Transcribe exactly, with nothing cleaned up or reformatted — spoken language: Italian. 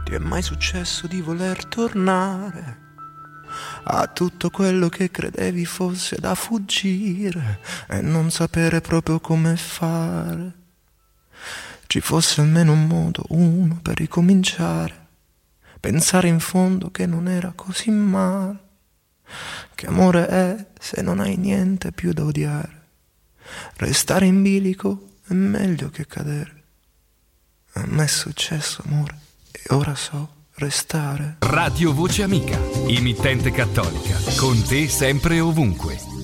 Ti è mai successo di voler tornare a tutto quello che credevi fosse da fuggire e non sapere proprio come fare? Ci fosse almeno un modo, uno, per ricominciare, pensare in fondo che non era così male. Che amore è se non hai niente più da odiare? Restare in bilico è meglio che cadere. A me è successo, amore, e ora so restare. Radio Voce Amica, emittente cattolica, con te sempre e ovunque.